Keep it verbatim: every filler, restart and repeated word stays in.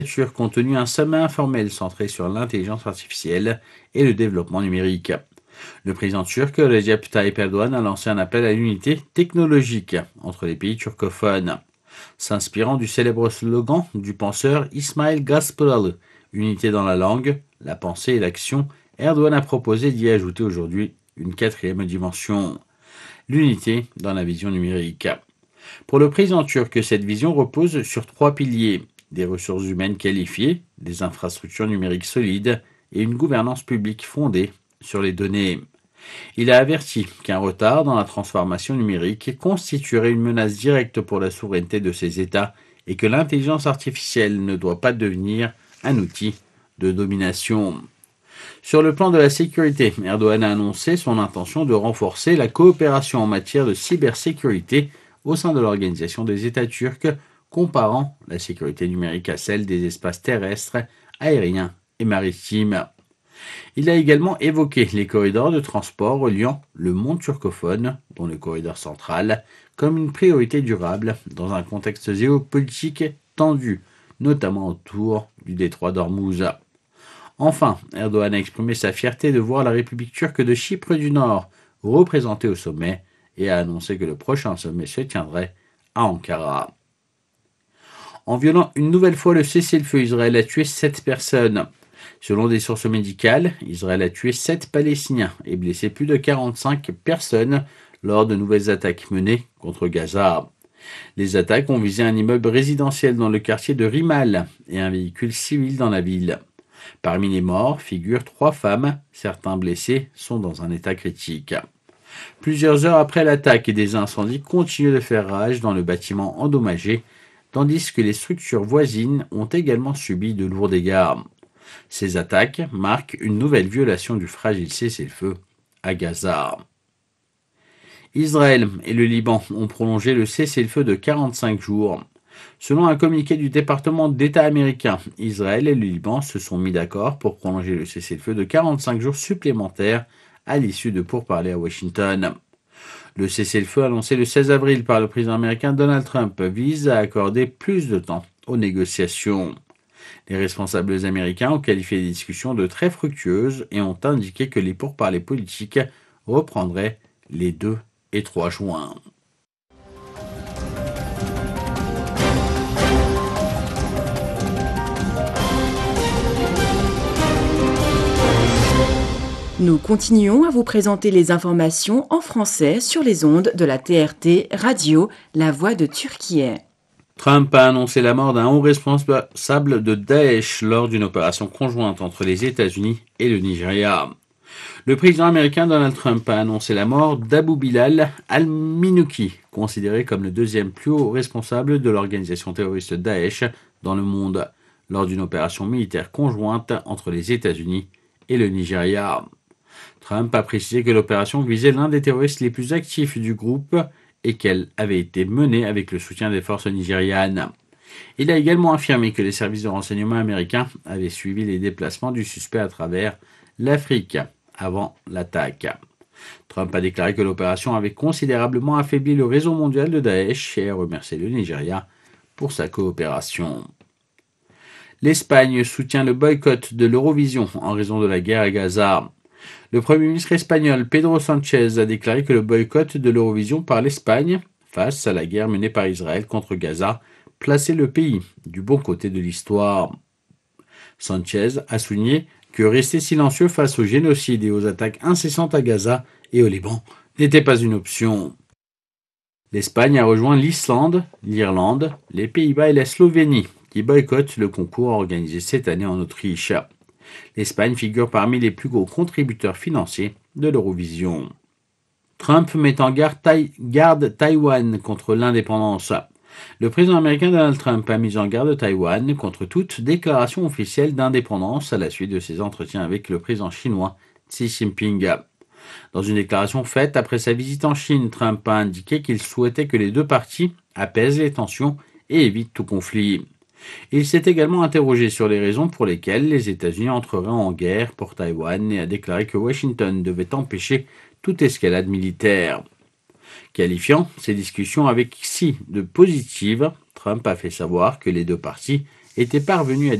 Turcs ont tenu un sommet informel centré sur l'intelligence artificielle et le développement numérique. Le président turc Recep Tayyip Erdoğan a lancé un appel à l'unité technologique entre les pays turcophones, s'inspirant du célèbre slogan du penseur Ismail Gasparalı, unité dans la langue, la pensée et l'action. Erdoğan a proposé d'y ajouter aujourd'hui une quatrième dimension, l'unité dans la vision numérique. Pour le président turc, cette vision repose sur trois piliers: des ressources humaines qualifiées, des infrastructures numériques solides et une gouvernance publique fondée sur les données. Il a averti qu'un retard dans la transformation numérique constituerait une menace directe pour la souveraineté de ces États et que l'intelligence artificielle ne doit pas devenir un outil de domination. Sur le plan de la sécurité, Erdoğan a annoncé son intention de renforcer la coopération en matière de cybersécurité au sein de l'Organisation des États turcs, comparant la sécurité numérique à celle des espaces terrestres, aériens et maritimes. Il a également évoqué les corridors de transport reliant le monde turcophone, dont le corridor central, comme une priorité durable dans un contexte géopolitique tendu, notamment autour du détroit d'Ormuz. Enfin, Erdoğan a exprimé sa fierté de voir la République turque de Chypre du Nord représentée au sommet et a annoncé que le prochain sommet se tiendrait à Ankara. En violant une nouvelle fois le cessez-le-feu, Israël a tué sept personnes. Selon des sources médicales, Israël a tué sept Palestiniens et blessé plus de quarante-cinq personnes lors de nouvelles attaques menées contre Gaza. Les attaques ont visé un immeuble résidentiel dans le quartier de Rimal et un véhicule civil dans la ville. Parmi les morts figurent trois femmes. Certains blessés sont dans un état critique. Plusieurs heures après l'attaque, des incendies continuent de faire rage dans le bâtiment endommagé, tandis que les structures voisines ont également subi de lourds dégâts. Ces attaques marquent une nouvelle violation du fragile cessez-le-feu à Gaza. Israël et le Liban ont prolongé le cessez-le-feu de quarante-cinq jours. Selon un communiqué du département d'État américain, Israël et le Liban se sont mis d'accord pour prolonger le cessez-le-feu de quarante-cinq jours supplémentaires à l'issue de pourparlers à Washington. Le cessez-le-feu annoncé le seize avril par le président américain Donald Trump vise à accorder plus de temps aux négociations. Les responsables américains ont qualifié les discussions de très fructueuses et ont indiqué que les pourparlers politiques reprendraient les deux et trois juin. Nous continuons à vous présenter les informations en français sur les ondes de la T R T Radio, La Voix de Turquie. Trump a annoncé la mort d'un haut responsable de Daesh lors d'une opération conjointe entre les États-Unis et le Nigeria. Le président américain Donald Trump a annoncé la mort d'Abu Bilal al-Minouki, considéré comme le deuxième plus haut responsable de l'organisation terroriste Daesh dans le monde, lors d'une opération militaire conjointe entre les États-Unis et le Nigeria. Trump a précisé que l'opération visait l'un des terroristes les plus actifs du groupe et qu'elle avait été menée avec le soutien des forces nigérianes. Il a également affirmé que les services de renseignement américains avaient suivi les déplacements du suspect à travers l'Afrique avant l'attaque. Trump a déclaré que l'opération avait considérablement affaibli le réseau mondial de Daesh et a remercié le Nigeria pour sa coopération. L'Espagne soutient le boycott de l'Eurovision en raison de la guerre à Gaza. Le Premier ministre espagnol Pedro Sánchez a déclaré que le boycott de l'Eurovision par l'Espagne, face à la guerre menée par Israël contre Gaza, plaçait le pays du bon côté de l'histoire. Sánchez a souligné que rester silencieux face au génocide et aux attaques incessantes à Gaza et au Liban n'était pas une option. L'Espagne a rejoint l'Islande, l'Irlande, les Pays-Bas et la Slovénie, qui boycottent le concours organisé cette année en Autriche. L'Espagne figure parmi les plus gros contributeurs financiers de l'Eurovision. Trump met en garde, Taï- garde Taïwan contre l'indépendance. Le président américain Donald Trump a mis en garde Taïwan contre toute déclaration officielle d'indépendance à la suite de ses entretiens avec le président chinois Xi Jinping. Dans une déclaration faite après sa visite en Chine, Trump a indiqué qu'il souhaitait que les deux parties apaisent les tensions et évitent tout conflit. Il s'est également interrogé sur les raisons pour lesquelles les États-Unis entreraient en guerre pour Taïwan et a déclaré que Washington devait empêcher toute escalade militaire. Qualifiant ces discussions avec Xi de positives, Trump a fait savoir que les deux parties était parvenu à